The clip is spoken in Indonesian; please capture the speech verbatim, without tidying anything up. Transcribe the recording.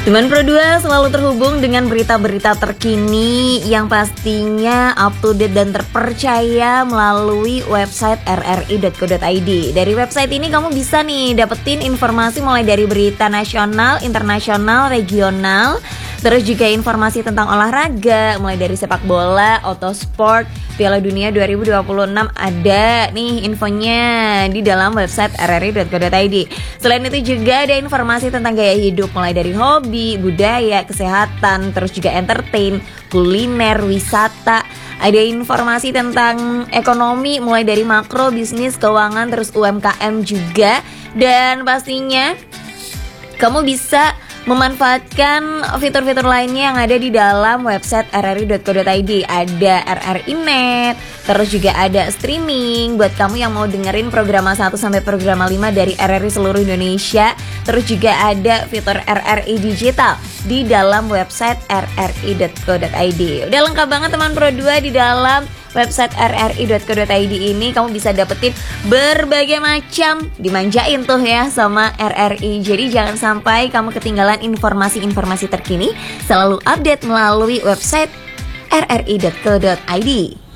Teman Pro dua selalu terhubung dengan berita-berita terkini yang pastinya up to date dan terpercaya melalui website r r i dot co dot i d. Dari website ini kamu bisa nih dapetin informasi mulai dari berita nasional, internasional, regional, terus juga informasi tentang olahraga mulai dari sepak bola, autosport, Piala Dunia dua ribu dua puluh enam ada nih infonya di dalam website r r i dot co dot i d. Selain itu juga ada informasi tentang gaya hidup mulai dari hobi, budaya, kesehatan, terus juga entertain, kuliner, wisata. Ada informasi tentang ekonomi mulai dari makro, bisnis, keuangan, terus U M K M juga. Dan pastinya kamu bisa memanfaatkan fitur-fitur lainnya yang ada di dalam website r r i dot co dot i d. Ada R R I Net, terus juga ada streaming buat kamu yang mau dengerin program satu sampai program lima dari R R I seluruh Indonesia. Terus juga ada fitur R R I Digital di dalam website r r i dot co dot i d. Udah lengkap banget teman Pro dua di dalam website r r i dot co dot i d ini. Kamu bisa dapetin berbagai macam, dimanjain tuh ya sama R R I. Jadi jangan sampai kamu ketinggalan informasi-informasi terkini. Selalu update melalui website r r i dot co dot i d.